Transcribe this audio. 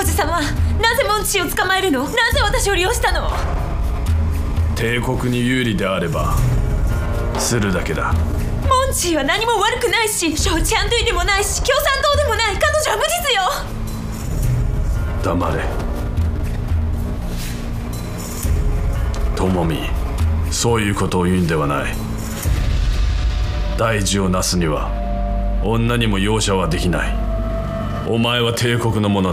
おじさま、なぜモンチーを捕まえるの？なぜ私を利用したの？ 帝国に有利であればするだけだ。 モンチーは何も悪くないし、ショーチャンドゥイでもないし、共産党でもない。彼女は無実よ。 黙れ。友美、そういうことを言うんではない。大事をなすには女にも容赦はできない。お前は帝国のものだ。